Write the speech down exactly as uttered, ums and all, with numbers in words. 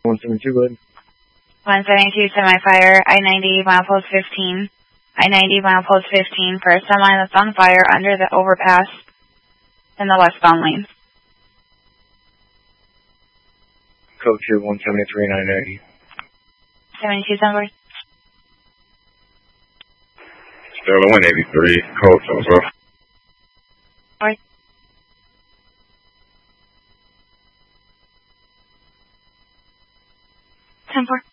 one seventy-two, go ahead. one seventy-two, semi-fire, I ninety, milepost fifteen. I ninety, milepost fifteen, for a semi that's on fire under the overpass in the westbound lane. Code two, one seventy-three, nine ninety. seventy-two, semi. Sterling one eighty-three, code two. Sorry. ten four.